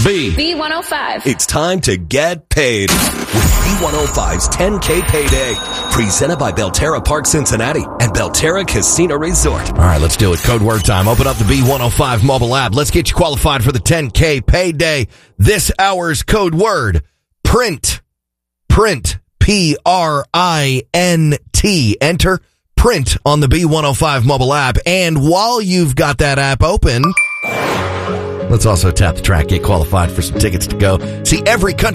B105. It's time to get paid with B105's 10K Payday. Presented by Belterra Park Cincinnati and Belterra Casino Resort. All right, let's do it. Code word time. Open up the B105 mobile app. Let's get you qualified for the 10K Payday. This hour's code word, print. Print. Print. Enter print on the B105 mobile app. And while you've got that app open, let's also tap the track, get qualified for some tickets to go see every country